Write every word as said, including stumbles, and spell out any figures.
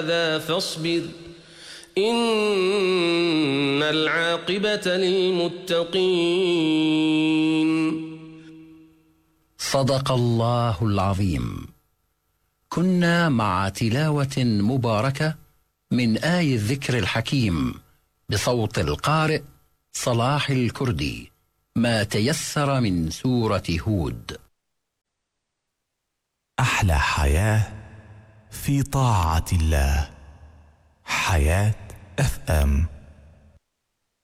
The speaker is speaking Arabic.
هذا فاصبر إن العاقبة للمتقين. صدق الله العظيم. كنا مع تلاوة مباركة من آي الذكر الحكيم بصوت القارئ صلاح الكردي، ما تيسر من سورة هود. أحلى حياة في طاعة الله. حياة اف ام.